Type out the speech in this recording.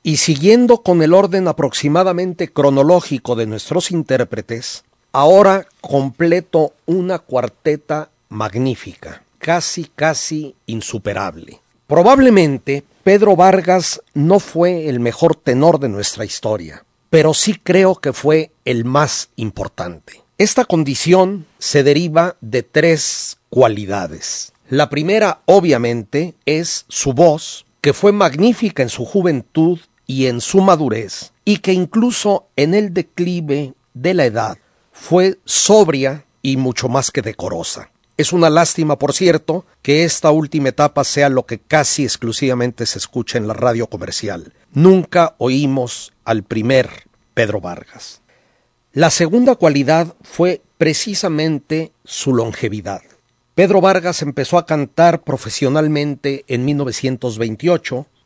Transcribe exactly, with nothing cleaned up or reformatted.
Y siguiendo con el orden aproximadamente cronológico de nuestros intérpretes, ahora completo una cuarteta magnífica, casi casi insuperable. Probablemente Pedro Vargas no fue el mejor tenor de nuestra historia, pero sí creo que fue el más importante. Esta condición se deriva de tres cualidades. La primera, obviamente, es su voz, que fue magnífica en su juventud y en su madurez, y que incluso en el declive de la edad fue sobria y mucho más que decorosa. Es una lástima, por cierto, que esta última etapa sea lo que casi exclusivamente se escucha en la radio comercial. Nunca oímos al primer Pedro Vargas. La segunda cualidad fue precisamente su longevidad. Pedro Vargas empezó a cantar profesionalmente en mil novecientos veintiocho